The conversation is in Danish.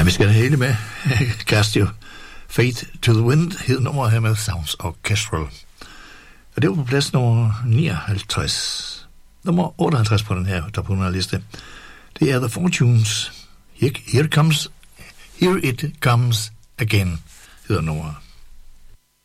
Ja, vi skal have hele med. Casio. Fate to the Wind hed nummeret her med Sounds Orchestral. Og det var på plads nummer 59. Nummer 58 på den her top 100 liste. Det er The Fortunes. Here it comes again, hedder nummeret.